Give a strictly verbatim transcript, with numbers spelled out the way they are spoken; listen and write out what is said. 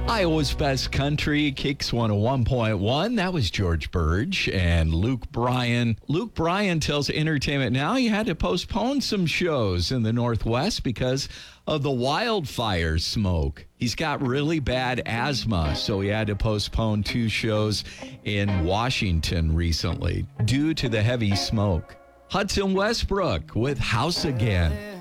Iowa's Best Country, Kicks one oh one point one. That was George Burge and Luke Bryan. Luke Bryan tells Entertainment Now he had to postpone some shows in the Northwest because of the wildfire smoke. He's got really bad asthma, so he had to postpone two shows in Washington recently due to the heavy smoke. Hudson Westbrook with House Again.